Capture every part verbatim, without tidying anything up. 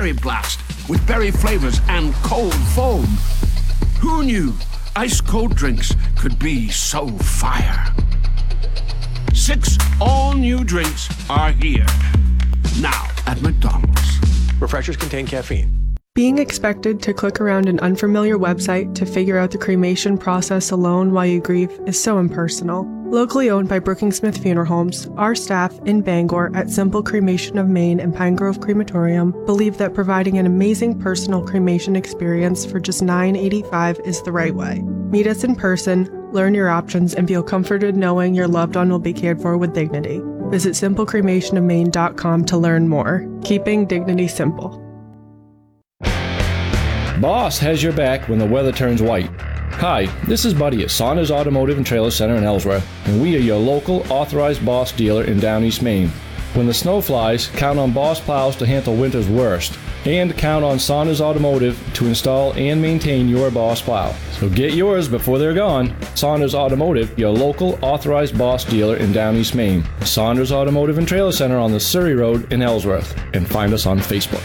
berry blast with berry flavors and cold foam. Who knew ice cold drinks could be so fire? Six all-new drinks are here. Now at McDonald's. Refreshers contain caffeine. Being expected to click around an unfamiliar website to figure out the cremation process alone while you grieve is so impersonal. Locally owned by Brookings Smith Funeral Homes, our staff in Bangor at Simple Cremation of Maine and Pine Grove Crematorium believe that providing an amazing personal cremation experience for just nine dollars and eighty-five cents is the right way. Meet us in person, learn your options, and feel comforted knowing your loved one will be cared for with dignity. Visit simple cremation of maine dot com to learn more. Keeping dignity simple. Boss has your back when the weather turns white. Hi, this is Buddy at Saunders Automotive and Trailer Center in Ellsworth, and we are your local authorized Boss dealer in Down East Maine. When the snow flies, count on Boss plows to handle winter's worst, and count on Saunders Automotive to install and maintain your Boss plow. So get yours before they're gone. Saunders Automotive, your local authorized Boss dealer in Down East Maine. Saunders Automotive and Trailer Center on the Surrey Road in Ellsworth, and find us on Facebook.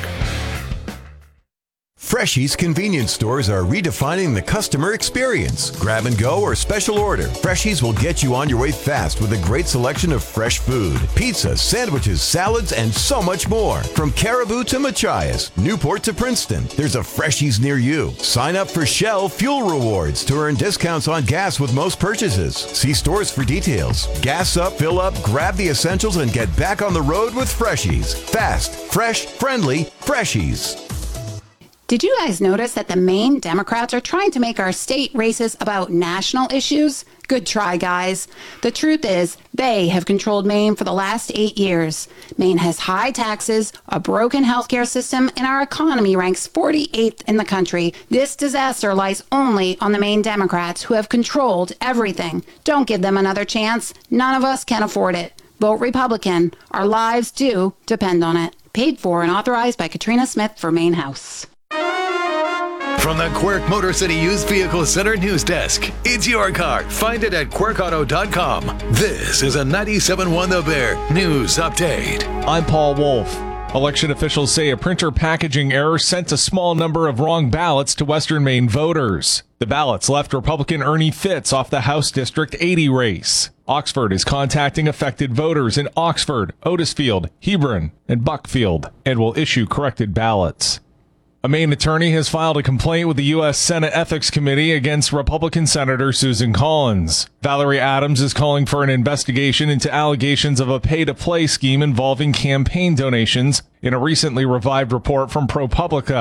Freshies convenience stores are redefining the customer experience. Grab and go or special order. Freshies will get you on your way fast with a great selection of fresh food, pizza, sandwiches, salads, and so much more. From Caribou to Machias, Newport to Princeton, there's a Freshies near you. Sign up for Shell Fuel Rewards to earn discounts on gas with most purchases. See stores for details. Gas up, fill up, grab the essentials, and get back on the road with Freshies. Fast, fresh, friendly Freshies. Did you guys notice that the Maine Democrats are trying to make our state races about national issues? Good try, guys. The truth is, they have controlled Maine for the last eight years. Maine has high taxes, a broken healthcare system, and our economy ranks forty-eighth in the country. This disaster lies only on the Maine Democrats, who have controlled everything. Don't give them another chance. None of us can afford it. Vote Republican. Our lives do depend on it. Paid for and authorized by Katrina Smith for Maine House. From the Quirk Motor City Used Vehicle Center News Desk, it's your car. Find it at quirk auto dot com. This is a ninety-seven point one The Bear News Update. I'm Paul Wolf. Election officials say a printer packaging error sent a small number of wrong ballots to Western Maine voters. The ballots left Republican Ernie Fitz off the House District eighty race. Oxford is contacting affected voters in Oxford, Otisfield, Hebron, and Buckfield, and will issue corrected ballots. A Maine attorney has filed a complaint with the U S Senate Ethics Committee against Republican Senator Susan Collins. Valerie Adams is calling for an investigation into allegations of a pay-to-play scheme involving campaign donations in a recently revived report from ProPublica.